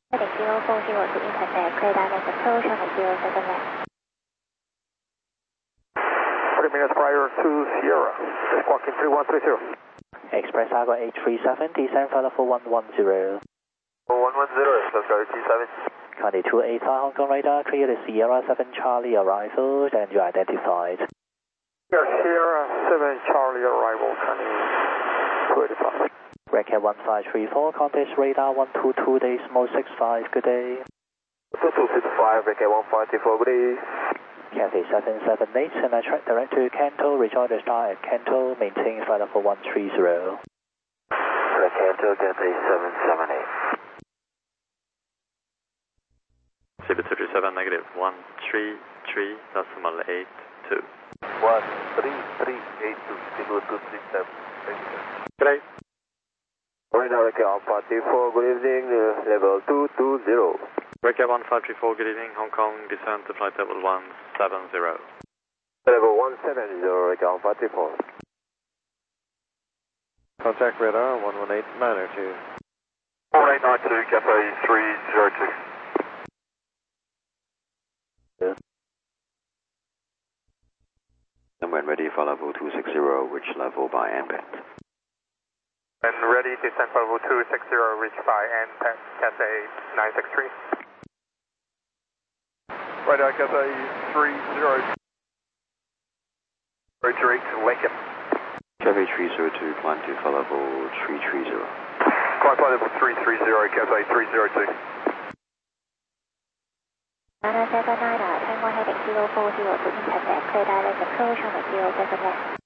Heading 040 to intercept, clear direct approach on the 07 left. 40 minutes prior to Sierra, squawking 3130. Express Argo 837, descend for level 110. 110, let's go T7. Connie 285 Hong Kong radar, clear the Sierra 7 Charlie arrival and you identified. Sierra 7 Charlie arrival, Connie 285. Record 1534, contact radar 122 decimal 65, good day. 2265, record 1534, good day. Cathay 778, and I track direct to Kanto, rejoin the star at Kanto, maintain flight level 130. Kanto, Cathay 778. CB237, negative 133, decimal 82. 13382, Kilo 237, thank you. Good day. Radar record Alpha T4, good evening, level 220. Record 1534, good evening, Hong Kong, descend to flight level 170. Level 170, record Alpha T4. Contact radar 11892. 1892, Cathay 302. And when ready for level 260, reach level by NPAT. And ready to descend for level 260, reach by NPAT, Cathay 963. Radar Cathay 30. Drake, Lincoln. Cathay 302, climb to for level 330. Climb for level 330, Cathay 302. 979, Tango heading 040 to intercept, clear direct approach on the 07 left.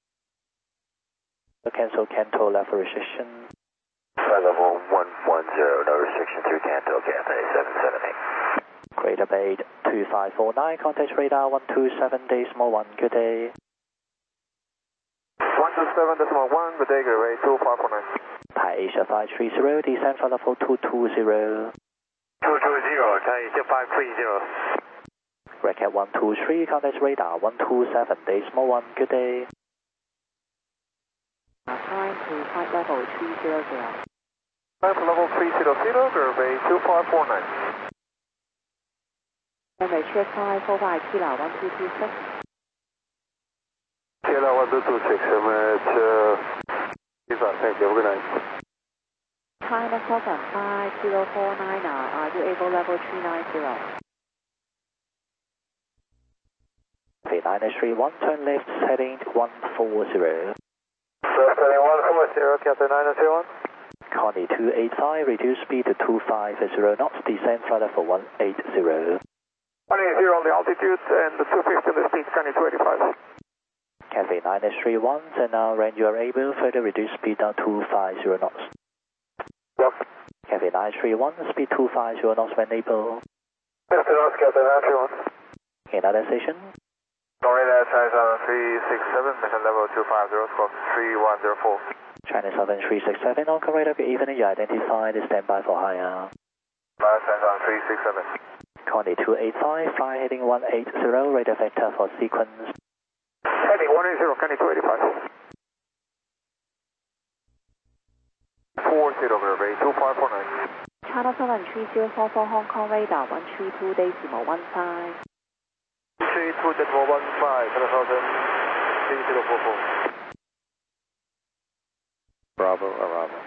Cancel Kanto left restriction. Flight level 110, no restriction through Kanto, Cathay 778. Greater Bay 2549, contact radar 127 decimal 1, good day. 127.1, good day, Greater Bay 2549. Thai Asia 530, descend for level 220. 220, Thai Asia 530. Record 123, contact radar 127 decimal 1, good day. Climb to flight level 300. Climb to level 300, Greater Bay 2549. Runway check 545, Kilo 1226. Kilo 1226, thank you, good night. China Southern 5049, are you able level 390? Okay, 931, turn left, heading 140. Left heading 140, Cathay 931. Connie 285, reduce speed to 250 knots, descend flight level 180. 180 on the altitude and the 250 on the speed, Connie 285. Cathay 931, and now when you are able, further reduce speed down to 250 knots. Block. Cathay 931, speed 250 knots when able. Mr. North, Cathay 931. Another station. Florida, China Southern 367, mission level 250, squawk 3104. China Southern 367, Hong Kong radar, good evening, you identified, stand by for higher. China Southern 367. Connie 285, fly heading 180, radar vector for sequence. Heading 180, Connie 285. 40, Greater Bay 2549. China Southern 3044, Hong Kong radar 132 decimal 15. 32.15, China Southern 3044. Bravo, arrival.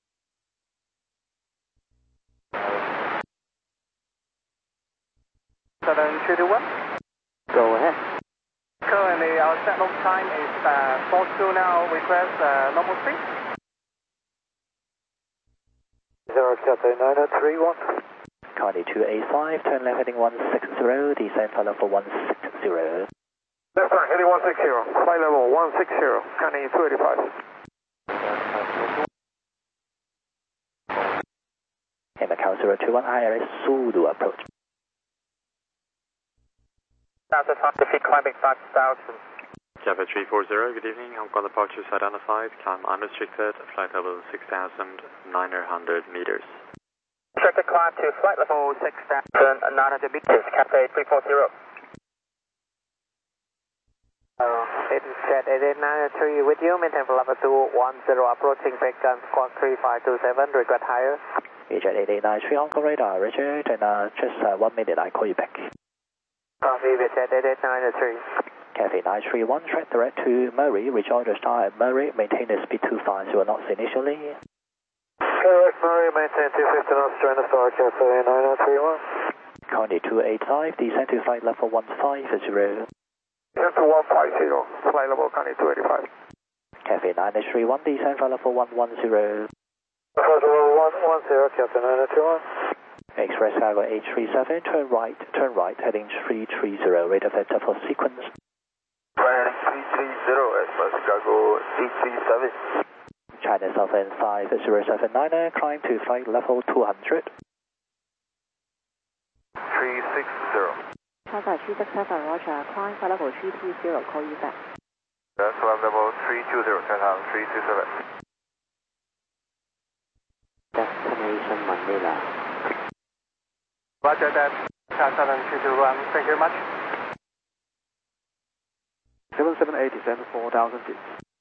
Southern 321. Go ahead. Currently, our set lock time is 42 now. Request normal speed. 0 Cathay 931. Connie 285, turn left heading 160, descend flight level 160. Left turn heading 160. Flight level 160. Connie 285. And Macau 021, IRS Zulu approach. South Pacific climbing 5,000. Java 340, good evening, Hong Kong departures identified, climb unrestricted, flight level 6,900 meters. Restricted climb to flight level 6,900 meters, Cathay 340. Jet 8893 with you, maintain for level 210, approaching Bacon, squawk 3527, request higher. Jet 8893 Hong Kong radar, Richard, and just 1 minute, I call you back. Copy, Jet 8893. Cathay 931, track direct to Murray, rejoin the star at Murray, maintain the speed 250 knots initially. Correct, Murray, maintain 250 knots, join the star, Cathay 9031. Connie 285, descend to flight level 150. Descend to 150, flight level Connie 285. Cathay 931, descend flight level 110. Flight level 110, Cathay 931. Express cargo 837, turn right, heading 330, radar vector for sequence. Heading 330, Express cargo 837. China Southern 5079, climb to flight level 200. 360. Tata 367, Roger, climb flight level 320, call you back. That's flight level 320, Chatham 327. Destination Manila. Roger that, Chatham 321, thank you very much. 778, descend 4,000 feet.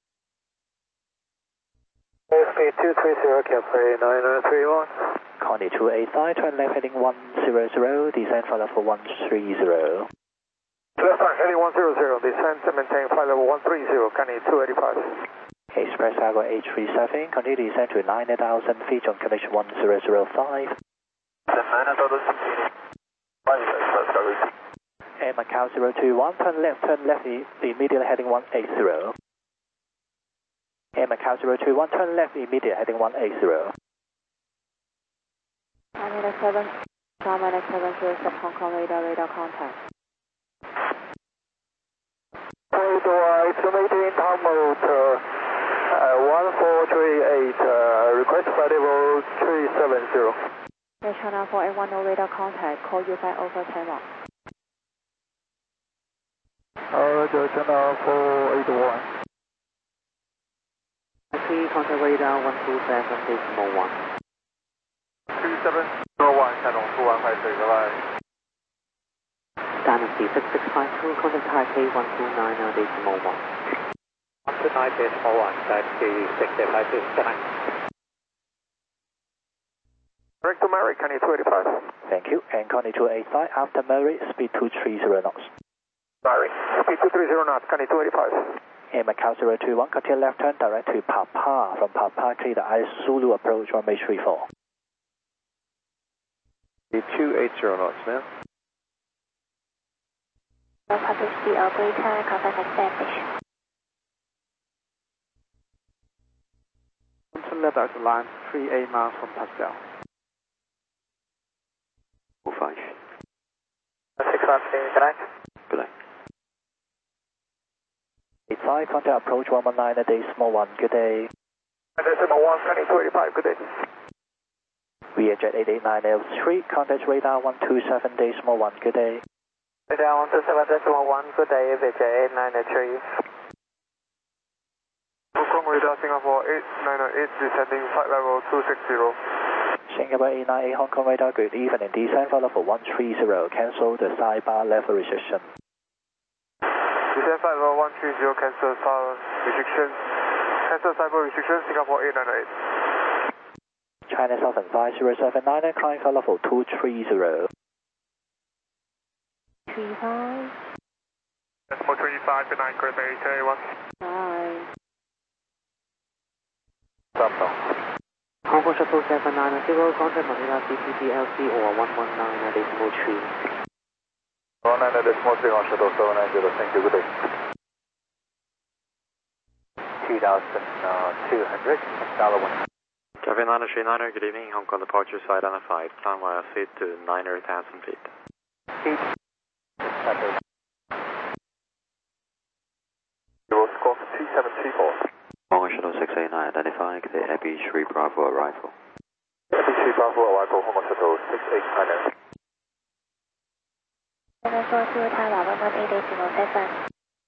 Airspeed 230, Cathay 9031. Connie 285, turn left heading 100, descend flight level 130. Left turn heading 100, descend and maintain flight level 130, Connie 285. Express cargo 837, continue descend to 9,000 feet on connection 1005. Air Macau 021, turn left immediate heading 180. Air Macau 021, turn left immediate heading 180. Minus 7, minus 707 Hong Kong radar contact. Point right, maintain top motor 1438, request flight level 370. Air China 4810 radar contact, call you back over 10 knots. Roger, China 481. Contact radar 127.1. 2701, Shannon 2153, bye-bye. Dynasty 6652, contact Taipei 129.1. 129.1, Dynasty 6652, good night. Direct to Murray, Connie 285. Thank you, and Connie 285, after Murray, speed 230 knots. Murray, speed 230 knots, Connie 285. Air Macau 021, continue left turn direct to Papa. From Papa, clear the ICE Zulu approach runway 34. 280 knots now. Publicity operator, confirm established. Turn left out to line 38 miles from Pascal. 5. 615, good night. Good night. 85, contact approach 119 a decimal 1, good day. Decimal 1, Connie 285, good day. Via Jet 8893, contact radar 127 decimal 1, good day. Radar 127 decimal 1, good day, Via 8983. Hong Kong radar Singapore 8908, descending flight level 260. Singapore 898 Hong Kong radar, good evening, descend flight level 130, cancel the sidebar level restriction. Descend flight level 130, cancel restrictions. Cancel sidebar restrictions, Singapore 898. China Southern 5079, climb flight level 230. 35. Decimal 35, good night, Cathay 881. Bye. Stop now. Hong Kong Shuttle 790, contact Manila CTPLC or 119.3. 119.3 on Shuttle 790, thank you, good day. 2,200, $1. Cathay 939, good evening, Hong Kong departure side identified, climb via seat to 9,000 feet. Euro score 3734. Hong Kong Shuttle 689, identified, the Abbey 3 Bravo arrival. Abbey 3 Bravo arrival, Hong Kong Shuttle 689. 742 Tower 118.7.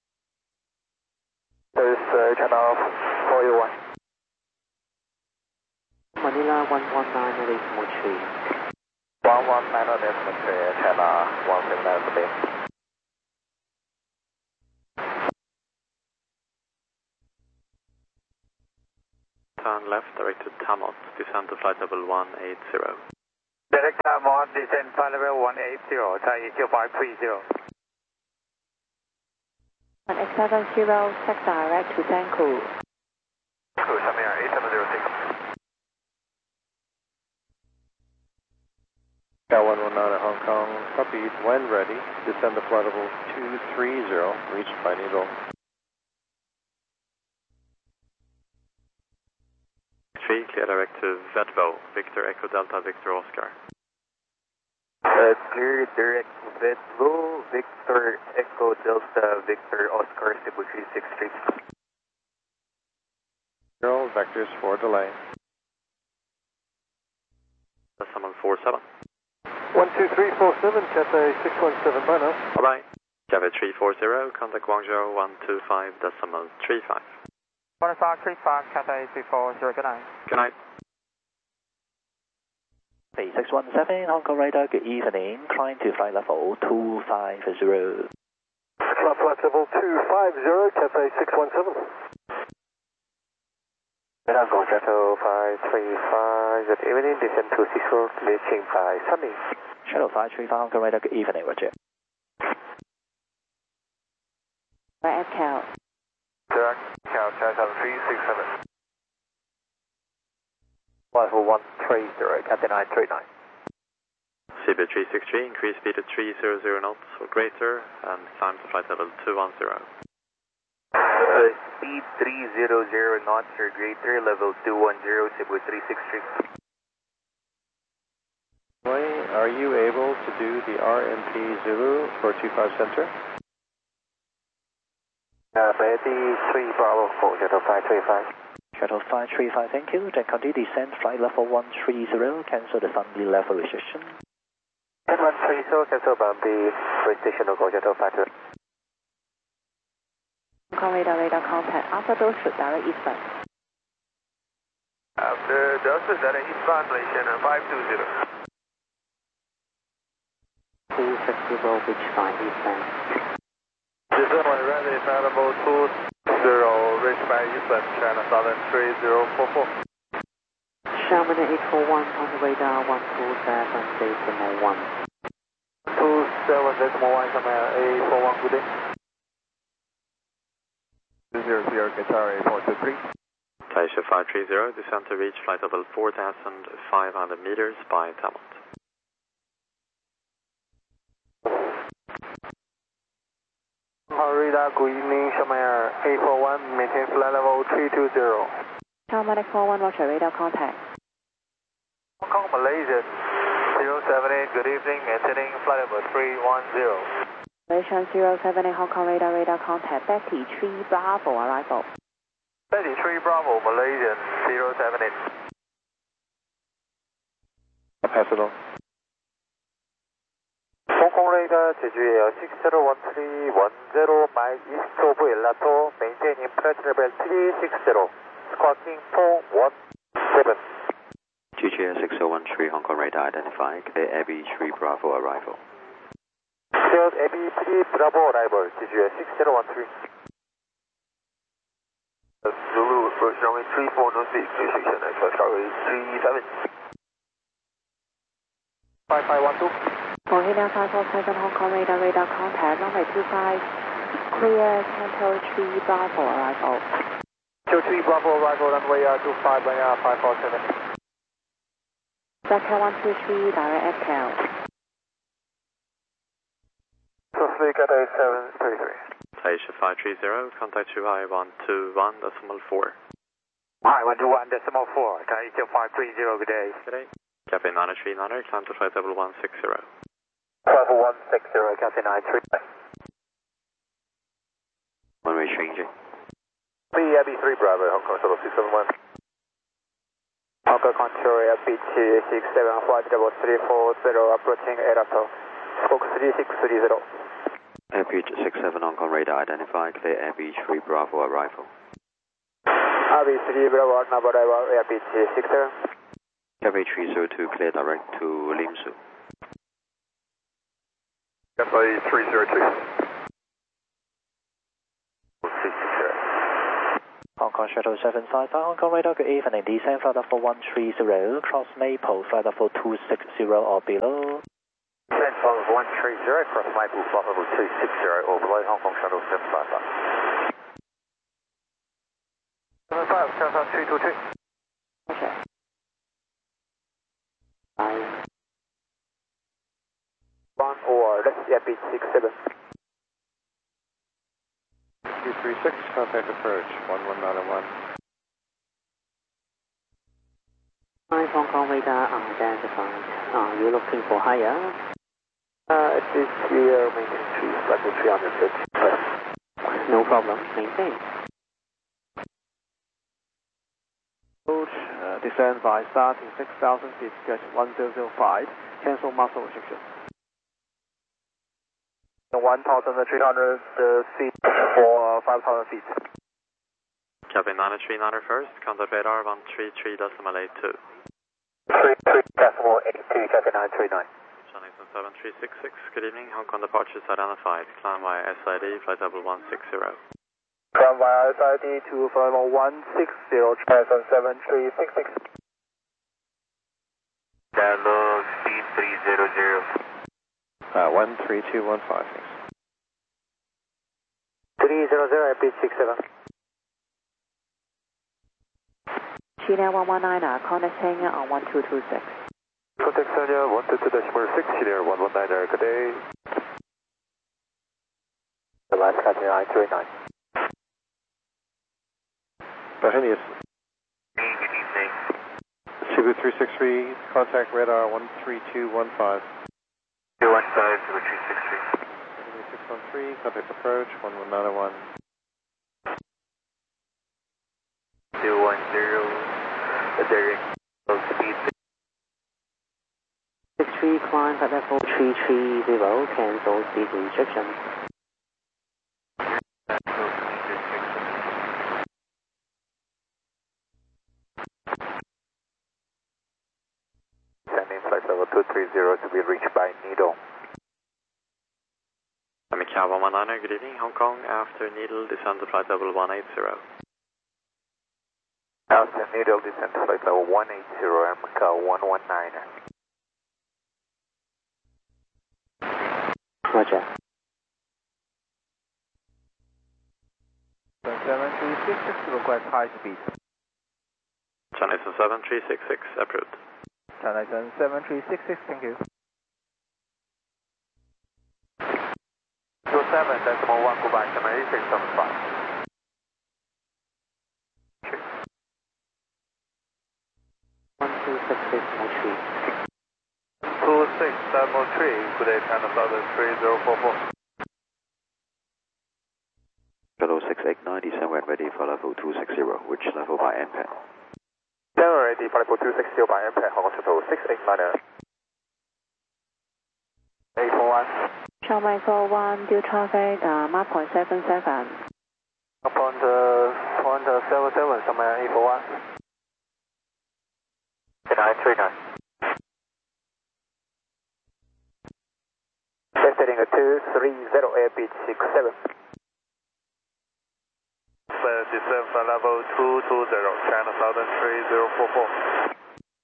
There's channel 481. Manila 119.3. 119.3, channel 179. Turn turn left, direct to Tamot, descend to flight level 180. Direct Tamot, descend flight level 180, Thai Echo 530. On X70, check direct to Danku. Cool, Shamir 8706. Cal 119 Hong Kong, copied, when ready, descend to flight level 230, reached by Needle. 3, clear direct to Vedvo, Victor Echo Delta, Victor Oscar. Clear direct Vedvo, Victor Echo Delta, Victor Oscar, Cebu 363. Zero, vectors for delay. Decimal 47. 12347, Cathay 617 by now. Bye-bye. Cathay 340, contact Guangzhou 125.35. 1535, Cathay 340, good night. Good night. 617, Hong Kong radar, good evening. Climb to flight level 250. Flight level 250, Cathay 617. Go Shuttle 535, good evening, descend to 64, reaching by Sunny. Shuttle 535, Hong Kong radar, good evening, roger. By FCAL. Direct Cal 7367. Flight level 130, Cathay 939. CB 363, increase speed to 300 knots or greater, and climb to flight level 210. Speed 300 knots or greater, level 210, Cebu 363. Are you able to do the RMP Zulu for 25 center? Ready 3 Bravo 4, Shuttle 535. Shuttle 535, thank you. Then continue descend flight level 130, cancel the Sunday level restriction. 130, cancel Bambi, restriction of Go Shuttle 535. Hong Kong radar contact. After those should direct eastbound. After Delta, direct eastbound, Malaysian 520. Two flexible, which fine eastbound. Descend when ready, flight level 20, reach by eastbound, China Southern 3044. Xiamen 841 on the radar 127.1. 27.1, Shamir 841, good day. 200, Qatar 423. Taisha 530, descend to reach flight level 4,500 meters by Tamot. Radar, good evening, Shamir 841, maintain flight level 320. Xiamen X41, roger, radar contact. Hong Kong, Malaysian 078, good evening, maintaining flight level 310. Malaysian 078, Hong Kong radar contact. Betty 3 Bravo arrival. Betty 3 Bravo, Malaysian 078. Pass it on. Hong Kong radar, 제주에요. 601310 mile east of Elato, maintaining flight level 360, squawking 417. GGS 6013 Hong Kong radar identified, clear Abbey 3 Bravo arrival. Cleared Abbey 3 Bravo arrival, GGS 6013. Zulu, approach runway 3406, restriction, express runway 37. 5512. For Hina 547, Hong Kong radar contact. Runway 25, clear Canto 3 Bravo arrival. 3 Bravo arrival, runway 25 by 547. Delta 123, direct FCAL. Swiftly Cathay 733. Taisha 530, contact Shuhai 121.4. Hi, 121.4, Thai Echo 530, good day. Good day. Cathay 939, climb to flight level 160. Flight level 160, Cathay 939. One way changing. Abbey 3 Bravo, Hong Kong Shuttle 671. Hong Kong Control Beach 67, flight level 340, approaching Erato. Squawk 3630. Airbeach 67 Hong Kong radar identified, clear Airbeach 3 Bravo arrival. Abbey 3 Bravo, number arrival, Airbeach 67. Cathay 302, clear direct to Lim Su. Cathay 302. Hong Kong Shuttle 755, Hong Kong radar, good evening. Descend flight level 130, cross Maple, flight level 260 or below. Descend flight level 130, cross Maple, flight level 260 or below, Hong Kong Shuttle 755. 75, South 323. Okay. 1 or let's see, beat 67. 236, contact approach, 11901. Hi, Hong Kong radar unidentified. Are you looking for higher? It is here, maintain 3, level 350. No problem, maintain. Descend by starting 6,000 feet, gauge 1005, cancel muscle restriction. 1,300 feet for 5,000 feet. Copy 939 first, contact radar 133.82. 33.82, copy 939. Channel 7366, good evening, Hong Kong departures identified, climb via SID, flight level 160. From via SID to flight level 160, transfer 7366. Hello, speed 300. 13215, thanks. 300, beat 67. China 119, connecting on 1226. Contact Sanya 122.6, Chile 119, good day. The last copy 939. Bahenius. Good evening. Cebu 363, contact radar 13215. 215, 363. 613, contact approach, 11901. 210, direct speed. 63, climb at level 330, cancel speed restriction. Sending flight level 230 to be reached by Needle. Macau 119, good evening, Hong Kong, after Needle, descend to flight level 180. After Needle, descend to flight level 180 and Macau 119. Roger. 7366, request high speed. Channel 7366, approved. Channel 7366, thank you. 27.1, goodbye, Channel 8675. 1266, 26.3, good day, Channel 3044. Shuttle 689, descend when ready for level 260, which level by MPAD. Descend ready for level 260 by MPAD, Hong Kong Shuttle 689. 841. Channel 41, due traffic, Mach 0.77. Upon the 0.77, somewhere 841. 939. Setting a 230, airbit 67. Descend from level 220, channel 3044.